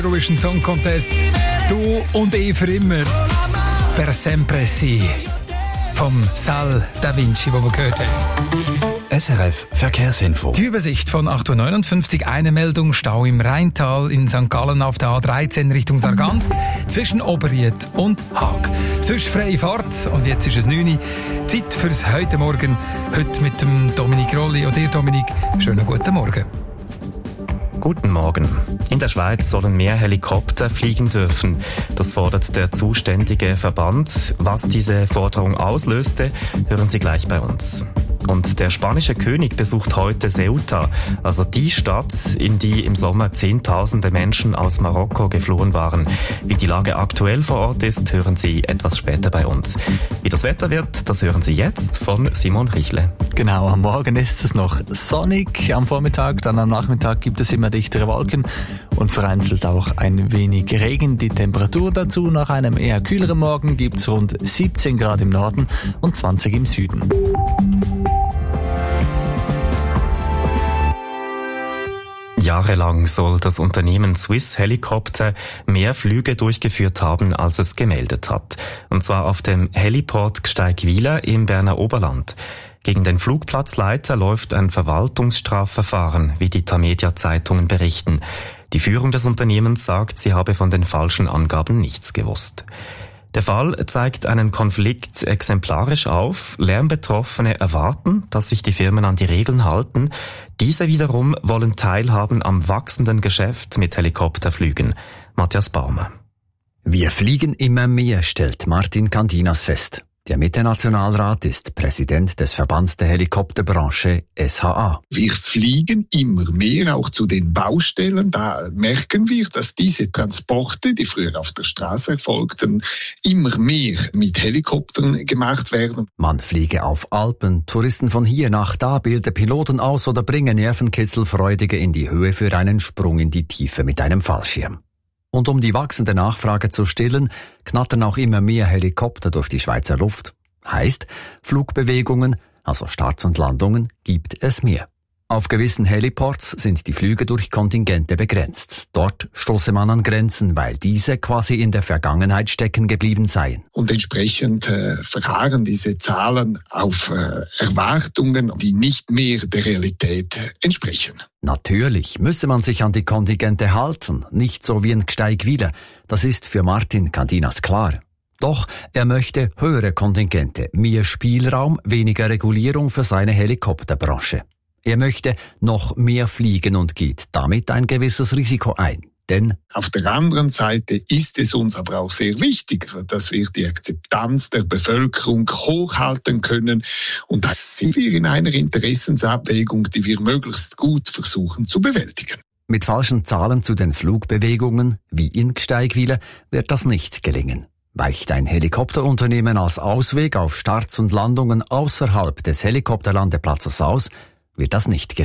Eurovision Song Contest. Du und ich für immer. Per sempre si. Vom Sal Da Vinci, wo wir gehört haben. SRF Verkehrsinfo. Die Übersicht von 8.59 Uhr. Eine Meldung: Stau im Rheintal in St. Gallen auf der A13 Richtung Sargans zwischen Oberried und Haag. Sonst freie Fahrt. Und jetzt ist es 9 Uhr. Zeit fürs heute Morgen. Heute mit dem Dominik Rolli. Und dir, Dominik, schönen guten Morgen. Guten Morgen. In der Schweiz sollen mehr Helikopter fliegen dürfen. Das fordert der zuständige Verband. Was diese Forderung auslöste, hören Sie gleich bei uns. Und der spanische König besucht heute Ceuta, also die Stadt, in die im Sommer Zehntausende Menschen aus Marokko geflohen waren. Wie die Lage aktuell vor Ort ist, hören Sie etwas später bei uns. Wie das Wetter wird, das hören Sie jetzt von Simon Richle. Genau, am Morgen ist es noch sonnig, am Vormittag, dann am Nachmittag gibt es immer dichtere Wolken und vereinzelt auch ein wenig Regen. Die Temperatur dazu nach einem eher kühleren Morgen gibt es rund 17 Grad im Norden und 20 im Süden. Jahrelang soll das Unternehmen Swiss Helicopter mehr Flüge durchgeführt haben, als es gemeldet hat. Und zwar auf dem Heliport Gsteigwiler im Berner Oberland. Gegen den Flugplatzleiter läuft ein Verwaltungsstrafverfahren, wie die Tamedia-Zeitungen berichten. Die Führung des Unternehmens sagt, sie habe von den falschen Angaben nichts gewusst. Der Fall zeigt einen Konflikt exemplarisch auf. Lärmbetroffene erwarten, dass sich die Firmen an die Regeln halten. Diese wiederum wollen teilhaben am wachsenden Geschäft mit Helikopterflügen. Matthias Baumer. Wir fliegen immer mehr, stellt Martin Candinas fest. Der Mitte-Nationalrat ist Präsident des Verbands der Helikopterbranche SHA. Wir fliegen immer mehr, auch zu den Baustellen. Da merken wir, dass diese Transporte, die früher auf der Straße erfolgten, immer mehr mit Helikoptern gemacht werden. Man fliege auf Alpen, Touristen von hier nach da, bilde Piloten aus oder bringe Nervenkitzelfreudige in die Höhe für einen Sprung in die Tiefe mit einem Fallschirm. Und um die wachsende Nachfrage zu stillen, knattern auch immer mehr Helikopter durch die Schweizer Luft. Heißt, Flugbewegungen, also Starts und Landungen, gibt es mehr. Auf gewissen Heliports sind die Flüge durch Kontingente begrenzt. Dort stoße man an Grenzen, weil diese quasi in der Vergangenheit stecken geblieben seien. Und entsprechend verharren diese Zahlen auf Erwartungen, die nicht mehr der Realität entsprechen. Natürlich müsse man sich an die Kontingente halten, nicht so wie in Gsteigwiler. Das ist für Martin Candinas klar. Doch er möchte höhere Kontingente, mehr Spielraum, weniger Regulierung für seine Helikopterbranche. Er möchte noch mehr fliegen und geht damit ein gewisses Risiko ein. Denn auf der anderen Seite ist es uns aber auch sehr wichtig, dass wir die Akzeptanz der Bevölkerung hochhalten können. Und das sind wir in einer Interessensabwägung, die wir möglichst gut versuchen zu bewältigen. Mit falschen Zahlen zu den Flugbewegungen, wie in Gsteigwiler, wird das nicht gelingen. Weicht ein Helikopterunternehmen als Ausweg auf Starts und Landungen außerhalb des Helikopterlandeplatzes aus, wird das nicht gelingen.